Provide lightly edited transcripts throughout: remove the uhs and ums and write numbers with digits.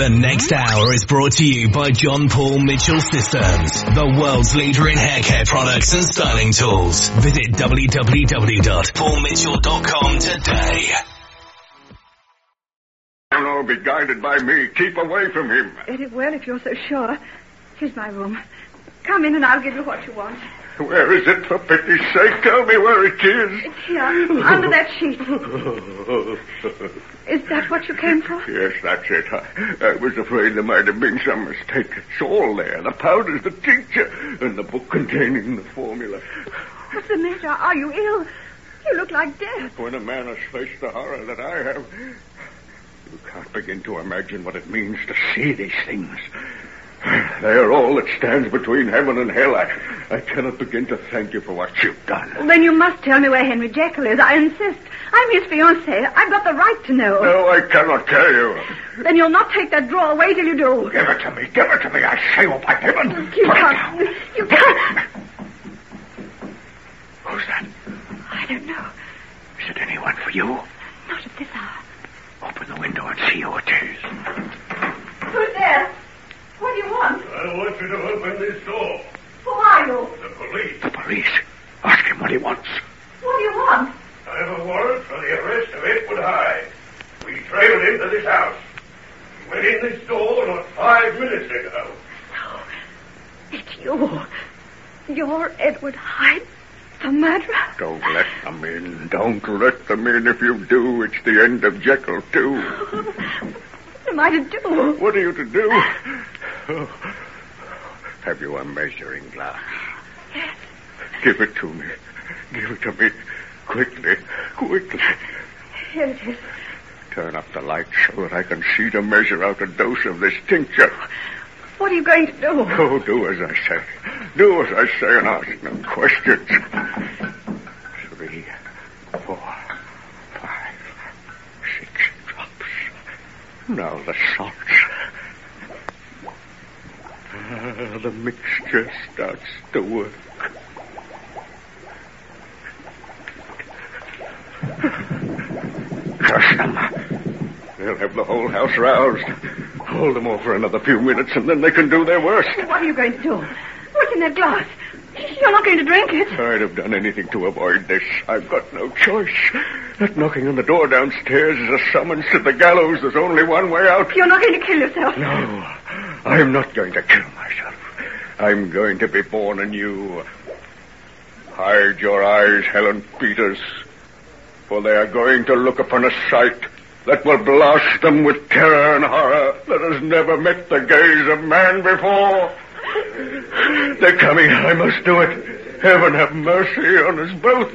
The next hour is brought to you by John Paul Mitchell Systems, the world's leader in hair care products and styling tools. Visit www.paulmitchell.com today. You'll all be guided by me. Keep away from him. Very well, if you're so sure. Here's my room. Come in and I'll give you what you want. Where is it, for pity's sake? Tell me where it is. It's here, under that sheet. Is that what you came for? Yes, that's it. I was afraid there might have been some mistake. It's all there. The powder's the tincture, and the book containing the formula. What's the matter? Are you ill? You look like death. When a man has faced the horror that I have, you can't begin to imagine what it means to see these things. They are all that stands between heaven and hell. I cannot begin to thank you for what you've done. Well, then you must tell me where Henry Jekyll is. I insist. I'm his fiancée. I've got the right to know. No, I cannot tell you. Then you'll not take that drawer. Wait till you do. Give it to me. Give it to me. I say, oh, by heaven. You can't. You can't. Who's that? I don't know. Is it anyone for you? Not at this hour. Open the window and see who it is. Who's there? What do you want? I want you to open this door. Who are you? The police. The police. Ask him what he wants. What do you want? I have a warrant for the arrest of Edward Hyde. We trailed him to this house. He went in this door not 5 minutes ago. No. It's you. You're Edward Hyde, the murderer. Don't let them in. Don't let them in. If you do, it's the end of Jekyll, too. What am I to do? What are you to do? Oh. Have you a measuring glass? Yes. Give it to me. Give it to me. Quickly. Quickly. Here it is. Turn up the light so that I can see to measure out a dose of this tincture. What are you going to do? Oh, do as I say. Do as I say and ask no questions. 3, 4, 5, 6 drops. Now the salts. The mixture starts to work. Curse them. They'll have the whole house roused. Hold them over another few minutes, and then they can do their worst. What are you going to do? What's in that glass? You're not going to drink it. I'd have done anything to avoid this. I've got no choice. That knocking on the door downstairs is a summons to the gallows. There's only one way out. You're not going to kill yourself. No, I'm not going to kill myself. I'm going to be born anew. Hide your eyes, Helen Peters, for they are going to look upon a sight that will blast them with terror and horror that has never met the gaze of man before. They're coming. I must do it. Heaven have mercy on us both.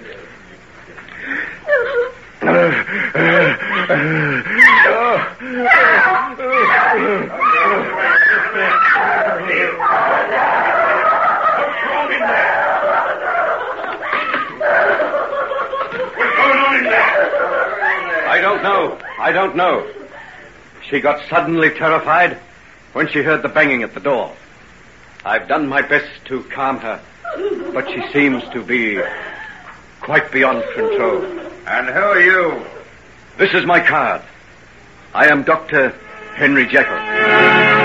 I don't know. She got suddenly terrified when she heard the banging at the door. I've done my best to calm her, but she seems to be quite beyond control. And who are you? This is my card. I am Dr. Henry Jekyll.